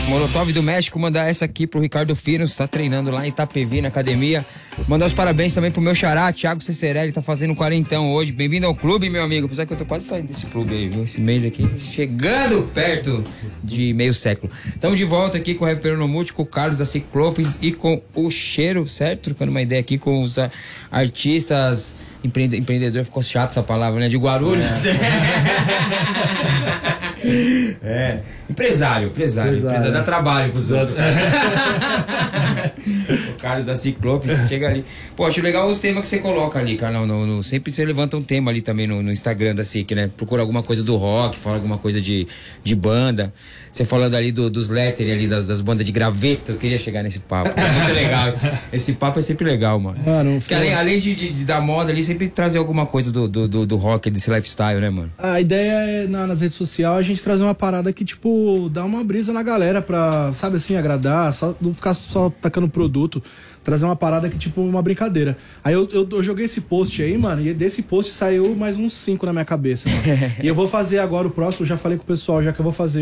Molotov do México, mandar essa aqui pro Ricardo Finos, tá treinando lá em Itapevi, na academia. Mandar os parabéns também pro meu xará, Thiago Cecerelli, tá fazendo 40 hoje. Bem-vindo ao clube, meu amigo. Apesar que eu tô quase saindo desse clube aí, viu? Esse mês aqui, chegando perto de meio século. Estamos de volta aqui com o Heavy Peronomútil, com o Carlos da Ciclopes e com o Cheiro, certo? Trocando uma ideia aqui com os artistas... Empreendedor, ficou chato essa palavra, né? De Guarulhos. Empresário, dá trabalho pros outros. O Carlos da Ciclopes chega ali. Pô, acho legal os temas que você coloca ali, Carlão. Sempre você levanta um tema ali também no Instagram da Cic, né? Procura alguma coisa do rock, fala alguma coisa de banda. Você falando ali dos lettering ali, das bandas de graveto, eu queria chegar nesse papo. É muito legal. Esse papo é sempre legal, mano. Porque além de dar moda ali, sempre trazer alguma coisa do rock, desse lifestyle, né, mano? A ideia é, nas redes sociais, a gente trazer uma parada que, tipo, dá uma brisa na galera pra, sabe assim, agradar, não ficar só tacando produto. Trazer uma parada que, tipo, uma brincadeira. Aí eu joguei esse post aí, mano, e desse post saiu mais uns 5 na minha cabeça, mano. E eu vou fazer agora o próximo, já falei com o pessoal, já que eu vou fazer